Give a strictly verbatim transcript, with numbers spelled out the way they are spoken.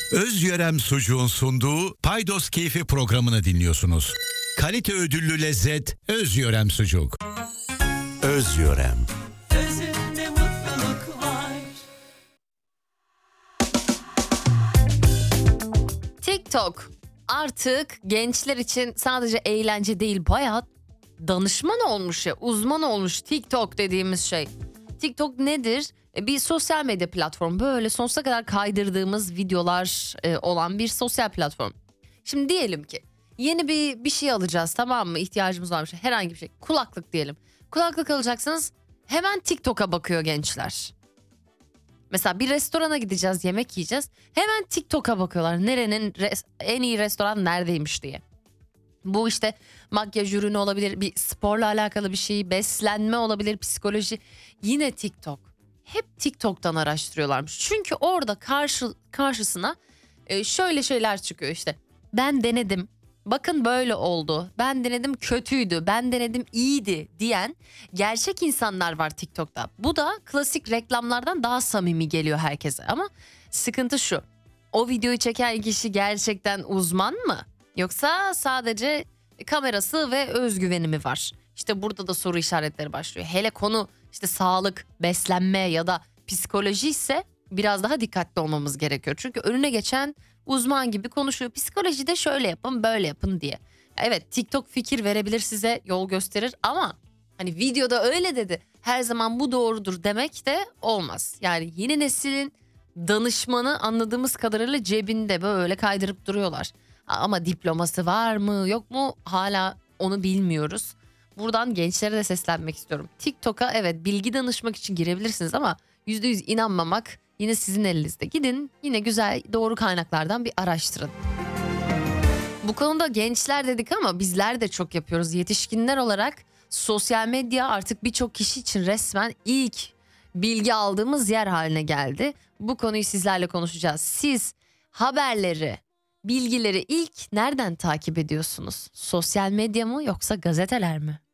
Özyörem Sucuğun sunduğu Paydos Keyfi programını dinliyorsunuz. Kalite ödüllü lezzet Özyörem Sucuk. Özyörem. Özünde mutluluk var. TikTok artık gençler için sadece eğlence değil, bayağı danışman olmuş ya, uzman olmuş TikTok dediğimiz şey. TikTok nedir? Bir sosyal medya platformu, böyle sonsuza kadar kaydırdığımız videolar e, olan bir sosyal platform. Şimdi diyelim ki yeni bir bir şey alacağız, tamam mı? İhtiyacımız varmış, herhangi bir şey. Kulaklık diyelim. Kulaklık alacaksınız, hemen TikTok'a bakıyor gençler. Mesela bir restorana gideceğiz, yemek yiyeceğiz. Hemen TikTok'a bakıyorlar. Nerenin res- en iyi restoran neredeymiş diye. Bu işte makyaj ürünü olabilir, bir sporla alakalı bir şey, beslenme olabilir, psikoloji. Yine TikTok. Hep TikTok'tan araştırıyorlarmış. Çünkü orada karşı karşısına e, şöyle şeyler çıkıyor işte. Ben denedim. Bakın böyle oldu. Ben denedim, kötüydü. Ben denedim, iyiydi diyen gerçek insanlar var TikTok'ta. Bu da klasik reklamlardan daha samimi geliyor herkese. Ama sıkıntı şu. O videoyu çeken kişi gerçekten uzman mı? Yoksa sadece kamerası ve özgüveni mi var? İşte burada da soru işaretleri başlıyor. Hele konu işte sağlık, beslenme ya da psikoloji ise biraz daha dikkatli olmamız gerekiyor. Çünkü önüne geçen uzman gibi konuşuyor. Psikolojide şöyle yapın, böyle yapın diye. Evet, TikTok fikir verebilir, size yol gösterir ama hani videoda öyle dedi, her zaman bu doğrudur demek de olmaz. Yani yeni neslin danışmanı anladığımız kadarıyla cebinde böyle kaydırıp duruyorlar. Ama diploması var mı yok mu hala onu bilmiyoruz. Buradan gençlere de seslenmek istiyorum. TikTok'a evet bilgi danışmak için girebilirsiniz ama yüzde yüz inanmamak yine sizin elinizde. Gidin yine güzel doğru kaynaklardan bir araştırın. Bu konuda gençler dedik ama bizler de çok yapıyoruz. Yetişkinler olarak sosyal medya artık birçok kişi için resmen ilk bilgi aldığımız yer haline geldi. Bu konuyu sizlerle konuşacağız. Siz haberleri, bilgileri ilk nereden takip ediyorsunuz? Sosyal medya mı yoksa gazeteler mi?